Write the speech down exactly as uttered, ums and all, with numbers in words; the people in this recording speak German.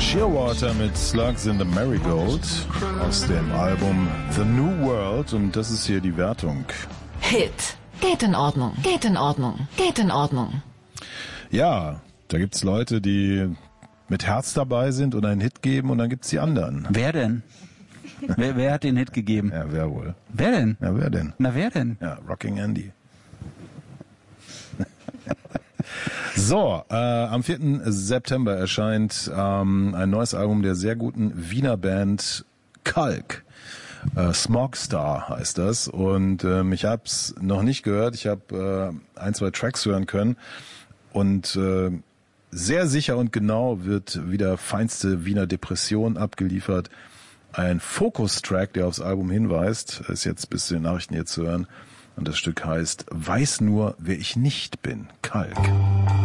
Shearwater mit Slugs in the Marigold aus dem Album The New World, und das ist hier die Wertung. Hit. Geht in Ordnung, geht in Ordnung, geht in Ordnung. Ja, da gibt's Leute, die mit Herz dabei sind und einen Hit geben, und dann gibt's die anderen. Wer denn? wer, wer hat den Hit gegeben? Ja, wer wohl? Wer denn? Ja, wer denn? Na, wer denn? Ja, Rocking Andy. So, äh, am vierten September erscheint ähm, ein neues Album der sehr guten Wiener Band Kalk. Äh, Smogstar heißt das, und ähm, ich habe es noch nicht gehört. Ich habe äh, ein, zwei Tracks hören können, und äh, sehr sicher und genau wird wieder feinste Wiener Depression abgeliefert. Ein Fokus-Track, der aufs Album hinweist, ist jetzt bis zu den Nachrichten hier zu hören, und das Stück heißt Weiß nur, wer ich nicht bin. Kalk.